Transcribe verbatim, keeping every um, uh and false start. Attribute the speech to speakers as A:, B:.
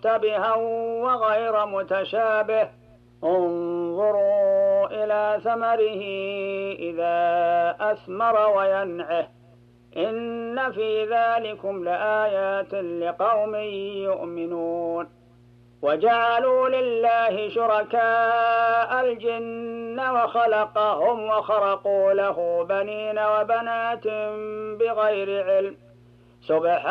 A: مشتبها وغير متشابه انظروا إلى ثمره إذا أثمر وينعه إن في ذلكم لآيات لقوم يؤمنون. وجعلوا لله شركاء الجن وخلقهم وخرقوا له بنين وبنات بغير علم سبحانه